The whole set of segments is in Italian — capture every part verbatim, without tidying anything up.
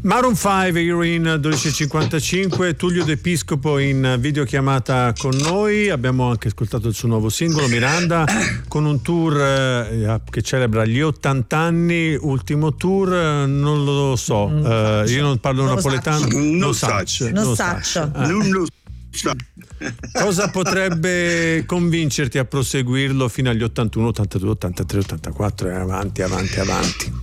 Maroon cinque, Heroin, dodici e cinquantacinque. Tullio De Piscopo in videochiamata con noi. Abbiamo anche ascoltato il suo nuovo singolo Miranda, con un tour eh, che celebra gli ottanta anni. Ultimo tour, eh, non lo so, eh, io non parlo non napoletano, non lo saccio, non saccio. Non lo so. Cosa potrebbe convincerti a proseguirlo fino agli ottantuno, ottantadue, ottantatré, ottantaquattro e avanti, avanti, avanti?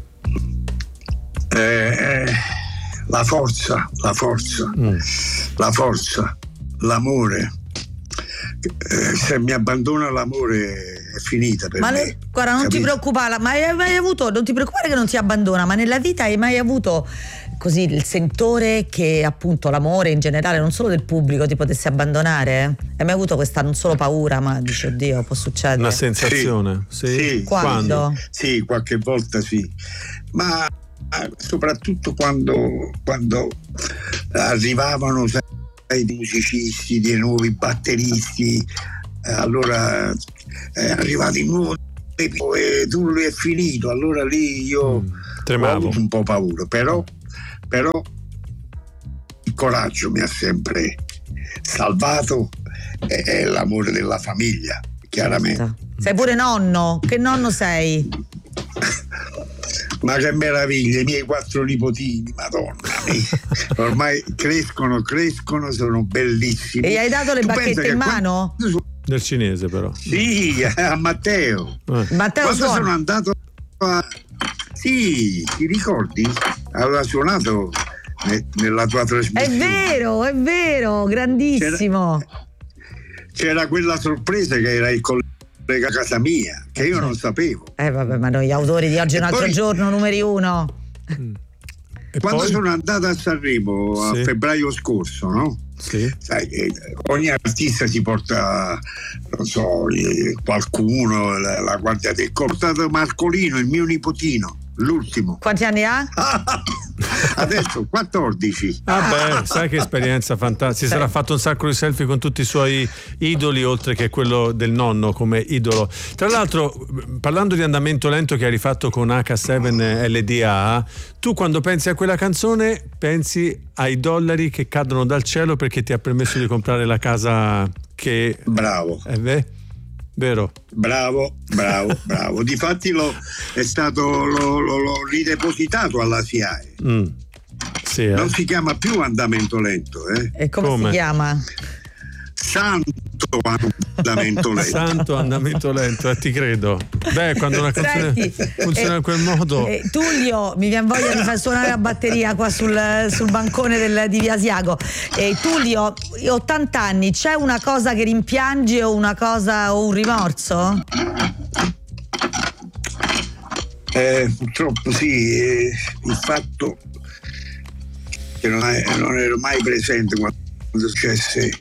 Eh, la forza, la forza, mm. la forza, l'amore. Eh, se mi abbandona l'amore è finita per ma me. Le, guarda, non capito? ti preoccupare, ma hai mai avuto, non ti preoccupare che non ti abbandona, ma nella vita hai mai avuto così il sentore che appunto l'amore in generale, non solo del pubblico, ti potesse abbandonare? Hai mai avuto questa non solo paura, ma dici oddio, può succedere? Una sensazione? Sì, sì. sì. Quando? Sì, qualche volta sì, ma soprattutto quando, quando arrivavano sai, dei musicisti, dei nuovi batteristi, eh, allora è arrivato il nuovo e Tullio è finito, allora lì io mm, tremavo. ho avuto un po' paura, però, però il coraggio mi ha sempre salvato e, e l'amore della famiglia, chiaramente. Sei pure nonno, che nonno sei? Ma che meraviglia, i miei quattro nipotini, madonna mia, ormai crescono, crescono, sono bellissimi. E gli hai dato le Tu bacchette in mano? Quando... Del cinese però. Sì, a Matteo. Eh. Matteo quando suona. sono andato a... Sì, ti ricordi? Aveva suonato ne- nella tua trasmissione. È vero, è vero, grandissimo. C'era, c'era quella sorpresa che era il collega a casa mia, che io non sapevo. Eh vabbè, ma noi autori di Oggi è un altro poi, giorno, numeri uno. Mm. E quando poi? sono andato a Sanremo Sì. a febbraio scorso, no? Sì. Sai che ogni artista si porta, non so, qualcuno, la, la guardia del corpo. Ho portato Marcolino, il mio nipotino, l'ultimo. Quanti anni ha? Adesso quattordici. Ah beh, sai che esperienza fantastica. Si sarà fatto un sacco di selfie con tutti i suoi idoli, oltre che quello del nonno come idolo. Tra l'altro, parlando di Andamento Lento che hai rifatto con acca sette L D A, tu quando pensi a quella canzone pensi ai dollari che cadono dal cielo perché ti ha permesso di comprare la casa che... Bravo. È vero? Vero? Bravo, bravo, bravo. Difatti lo, è stato lo, lo, l'ho ridepositato alla S I A E. Mm. Sì, eh. Non si chiama più Andamento Lento, eh? E come, Come? si chiama? Santo Andamento Lento. Santo Andamento Lento, eh, ti credo. Beh, quando una canzone Senti, funziona eh, in quel modo. eh, Tullio, mi viene voglia di far suonare la batteria qua sul, sul bancone del, di Via Asiago. Eh, Tullio, ottanta anni, c'è una cosa che rimpiangi o una cosa o un rimorso? Eh, purtroppo sì, eh, il fatto che non, è, non ero mai presente quando successe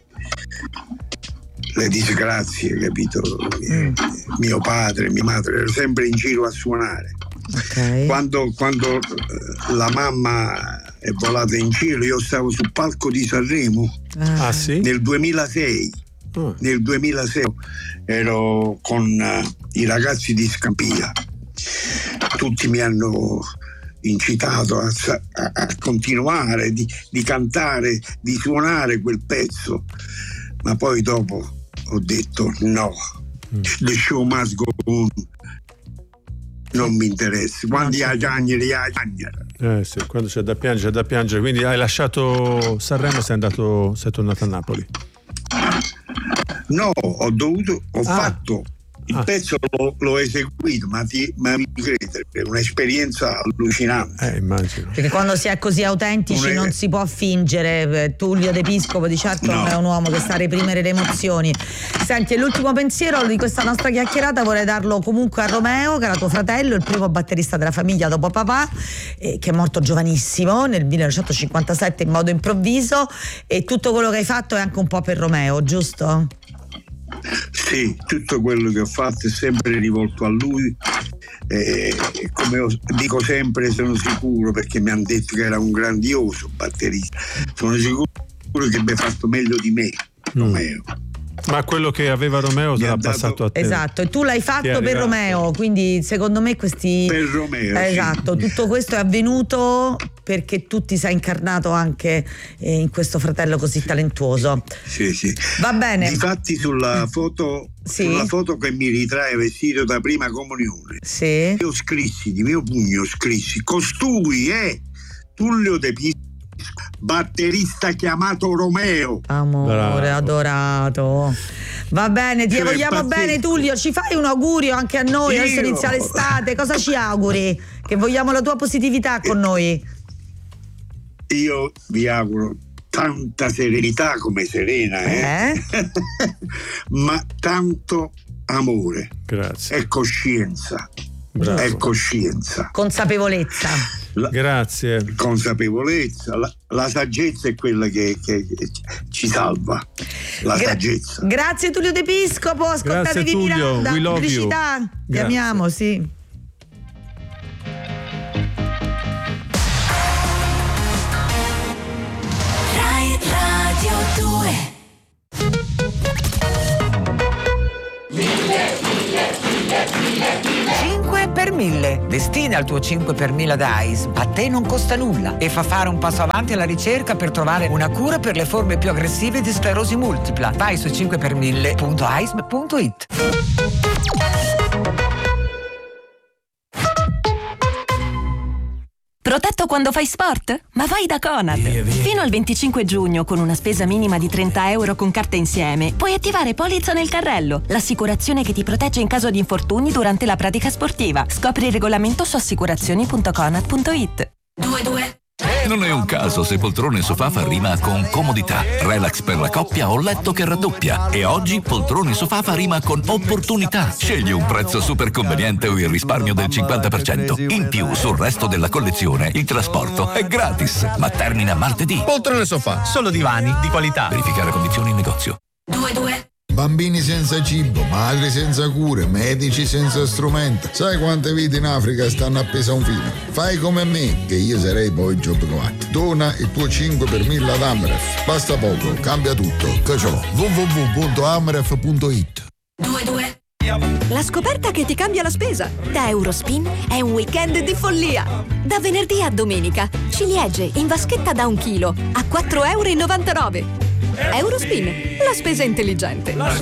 le disgrazie, capito? Mm. Mio padre, mia madre ero sempre in giro a suonare. Okay. Quando, quando la mamma è volata in cielo, io stavo sul palco di Sanremo. Ah, sì? Nel duemilasei. Oh. Nel duemilasei ero con uh, i ragazzi di Scampia. Tutti mi hanno incitato a, a, a continuare di, di cantare, di suonare quel pezzo, ma poi dopo ho detto no, mm. the show must go on, non mi interessa, quando hi ha piangere, hi ha piangere. Eh sì, quando c'è da piangere, c'è da piangere. Quindi hai lasciato Sanremo e sei andato, sei tornato a Napoli? No, ho dovuto, ho ah. fatto il ah. pezzo l'ho, l'ho eseguito, ma, ti, ma mi credete, è un'esperienza allucinante. Eh, immagino. Perché quando si è così autentici non, è... non si può fingere. Tullio De Piscopo di certo no. non è un uomo che sa reprimere le emozioni. Senti, l'ultimo pensiero di questa nostra chiacchierata vorrei darlo comunque a Romeo, che era tuo fratello, il primo batterista della famiglia dopo papà, eh, che è morto giovanissimo nel millenovecentocinquantasette in modo improvviso, e tutto quello che hai fatto è anche un po' per Romeo, giusto? Sì, tutto quello che ho fatto è sempre rivolto a lui, e come dico sempre sono sicuro, perché mi hanno detto che era un grandioso batterista, sono sicuro che abbia fatto meglio di me, Romeo. Ma quello che aveva Romeo sarà dato... passato a te. Esatto, e tu l'hai fatto per Romeo, quindi secondo me questi... Per Romeo, esatto, sì. Tutto questo è avvenuto perché tu ti sei incarnato anche eh, in questo fratello così talentuoso. Sì, sì. Va bene. Difatti sulla foto, sì. sulla foto che mi ritrae vestito da prima comunione, sì. io scrissi, di mio pugno scrissi, costui è Tullio De Pisco, batterista chiamato Romeo. Amore, bravo. Adorato. Va bene, ti cioè, vogliamo pazzesco. Bene Tullio, ci fai un augurio anche a noi, io? Adesso inizia l'estate, cosa ci auguri? Che vogliamo la tua positività con noi. Io vi auguro tanta serenità come Serena, eh? eh? Ma tanto amore. Grazie. E coscienza. Bravo. E coscienza. Consapevolezza. La, Grazie. Consapevolezza, la, la saggezza è quella che, che, che ci salva. La Gra- saggezza. Grazie Tullio De Piscopo, ascoltatevi Miranda, felicità. Ti amiamo, sì. Rai Radio due. cinque per mille. Destina il tuo cinque per mille ad A I S. A te non costa nulla e fa fare un passo avanti alla ricerca per trovare una cura per le forme più aggressive di sclerosi multipla. Vai su cinque per mille punto a i s m punto i t. Protetto quando fai sport? Ma vai da Conad! Fino al venticinque giugno, con una spesa minima di trenta euro con carta insieme, puoi attivare Polizza nel carrello, l'assicurazione che ti protegge in caso di infortuni durante la pratica sportiva. Scopri il regolamento su assicurazioni punto conad punto i t. due due Non è un caso se poltrone sofà fa rima con comodità, relax per la coppia o letto che raddoppia. E oggi poltrone sofà fa rima con opportunità. Scegli un prezzo super conveniente o il risparmio del cinquanta per cento. In più, sul resto della collezione, il trasporto è gratis. Ma termina martedì. Poltrone sofà, solo divani di qualità. Verificare condizioni in negozio. due due Bambini senza cibo, madri senza cure, medici senza strumenti. Sai quante vite in Africa stanno appese a un filo? Fai come me, che io sarei poi Job Coat. Dona il tuo cinque per mille ad Amref. Basta poco, cambia tutto. Che ce l'ho. w w w punto amref punto i t. due due La scoperta che ti cambia la spesa. Da Eurospin è un weekend di follia. Da venerdì a domenica, ciliegie in vaschetta da un chilo a quattro e novantanove euro. Eurospin, la spesa intelligente.